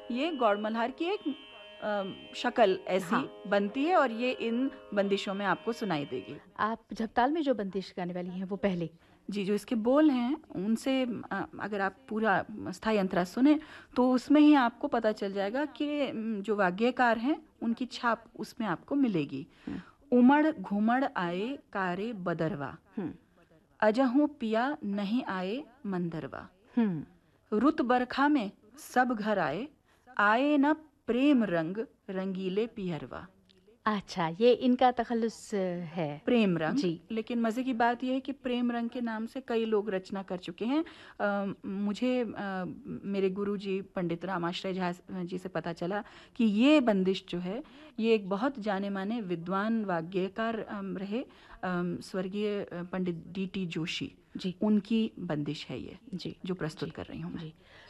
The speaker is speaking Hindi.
ये गौड़ मल्हार की एक शक्ल ऐसी हाँ। बनती है और ये इन बंदिशों में आपको सुनाई देगी। आप झपताल में जो बंदिश गाने वाली हैं वो पहले। जी, जो इसके बोल हैं उनसे अगर आप पूरा स्थाई अंतरा सुने तो उसमें ही आपको पता चल जाएगा कि जो वाग्यकार हैं उनकी छाप उसमें आपको मिलेगी। हुँ, उमड़ घुमड़ आए कारे बदरवा, हुँ, अजहू पिया नहीं आए मंदरवा। हुँ। रुत बरखा में सब घर आए, आए न प्रेम रंग रंगीले पियरवा। अच्छा, ये इनका तख़ल्लुस है। प्रेम रंग, जी। लेकिन मज़े की बात यह है कि प्रेम रंग के नाम से कई लोग रचना कर चुके हैं। मुझे मेरे गुरुजी पंडित रामाश्रय झा जी से पता चला कि ये बंदिश जो है ये एक बहुत जाने माने विद्वान वाग्यकार रहे, स्वर्गीय पंडित डी टी जोशी, जी, उनकी बंदिश है ये जी, जो प्रस्तुत जी, कर रही हूँ मैं। जी।